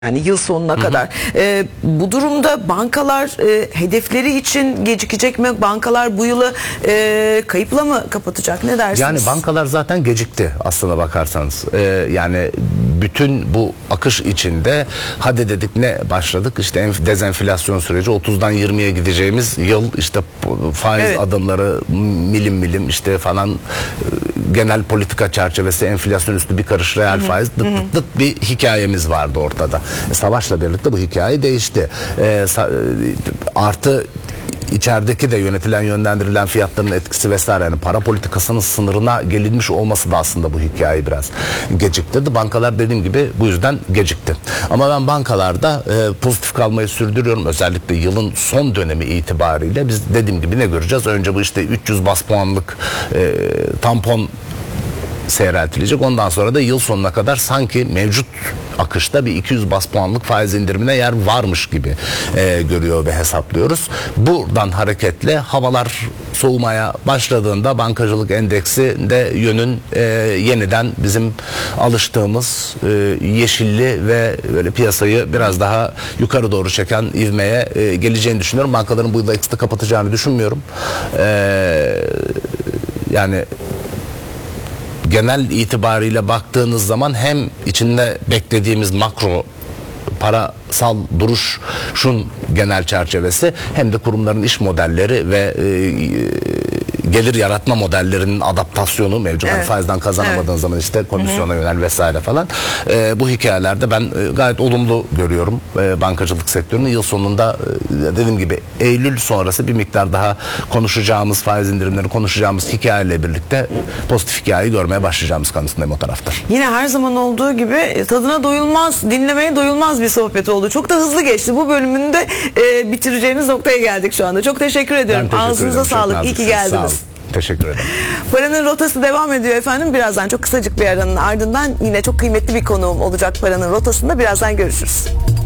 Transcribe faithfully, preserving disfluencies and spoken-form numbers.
Yani yıl sonuna kadar. E, bu durumda bankalar e, hedefleri için gecikecek mi? Bankalar bu yılı e, kayıpla mı kapatacak? Ne dersiniz? Yani bankalar zaten gecikti aslına bakarsanız. E, yani bütün bu akış içinde hadi dedik ne başladık? İşte dezenflasyon süreci otuzdan yirmiye gideceğimiz yıl, işte faiz evet. adımları milim milim işte falan, genel politika çerçevesi enflasyon üstü bir karış reel Hı-hı. faiz dıt dıt dıt bir hikayemiz vardı ortada. E, savaşla birlikte bu hikaye değişti. E, artı içerideki de yönetilen, yönlendirilen fiyatların etkisi vesaire, yani para politikasının sınırına gelinmiş olması da aslında bu hikayeyi biraz geciktirdi. Bankalar dediğim gibi bu yüzden gecikti. Ama ben bankalarda e, pozitif kalmayı sürdürüyorum. Özellikle yılın son dönemi itibariyle biz dediğim gibi ne göreceğiz? Önce bu işte üç yüz bas puanlık e, tampon seyreltilecek. Ondan sonra da yıl sonuna kadar sanki mevcut akışta bir iki yüz bas puanlık faiz indirimine yer varmış gibi e, görüyor ve hesaplıyoruz. Buradan hareketle havalar soğumaya başladığında bankacılık endeksi de yönün e, yeniden bizim alıştığımız e, yeşilli ve böyle piyasayı biraz daha yukarı doğru çeken ivmeye e, geleceğini düşünüyorum. Bankaların bu yılda ekstra kapatacağını düşünmüyorum. E, yani genel itibariyle baktığınız zaman hem içinde beklediğimiz makro parasal duruşun genel çerçevesi hem de kurumların iş modelleri ve e, gelir yaratma modellerinin adaptasyonu mevcut. Evet. Faizden kazanamadığın evet. zaman işte komisyona Hı-hı. yönel vesaire falan. E, bu hikayelerde ben e, gayet olumlu görüyorum e, bankacılık sektörünü. Yıl sonunda e, dediğim gibi Eylül sonrası bir miktar daha konuşacağımız, faiz indirimleri konuşacağımız hikayeyle birlikte pozitif hikayeyi görmeye başlayacağımız kanısındayım o tarafta. Yine her zaman olduğu gibi tadına doyulmaz, dinlemeye doyulmaz bir sohbet oldu. Çok da hızlı geçti. Bu bölümünde e, bitireceğimiz noktaya geldik şu anda. Çok teşekkür ediyorum. Teşekkür Ağzınıza ederim. sağlık. İyi ki geldiniz. Teşekkür ederim. Paranın Rotası devam ediyor efendim. Birazdan çok kısacık bir aranın ardından yine çok kıymetli bir konuğum olacak Paranın Rotası'nda. Birazdan görüşürüz.